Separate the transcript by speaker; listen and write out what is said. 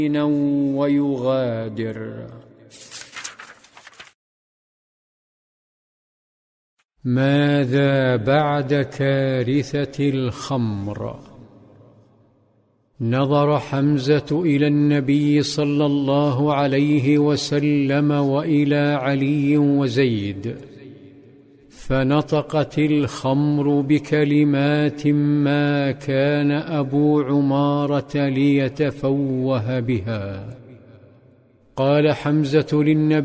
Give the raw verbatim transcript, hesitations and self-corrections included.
Speaker 1: ويغادر. ماذا بعد كارثة الخمر؟ نظر حمزة إلى النبي صلى الله عليه وسلم وإلى علي وزيد، فنطقت الخمر بكلمات ما كان أبو عمارة ليتفوه بها. قال حمزة للنبي